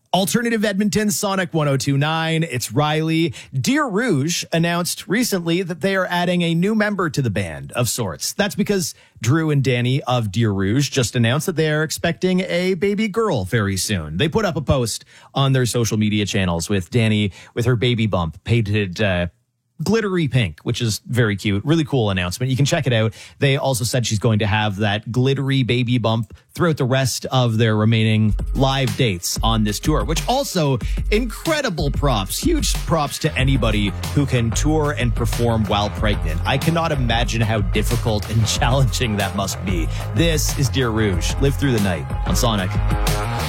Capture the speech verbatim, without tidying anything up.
Alternative Edmonton, Sonic one oh two point nine. It's Riley. Dear Rouge announced recently that they are adding a new member to the band of sorts. That's because Drew and Danny of Dear Rouge just announced that they are expecting a baby girl very soon. They put up a post on their social media channels with Danny with her baby bump painted uh, glittery pink, which is very cute. Really cool announcement. You can check it out. They also said she's going to have that glittery baby bump throughout the rest of their remaining live dates on this tour, which also incredible props, huge props to anybody who can tour and perform while pregnant. I cannot imagine how difficult and challenging that must be. This is Dear Rouge. Live through the night on Sonic.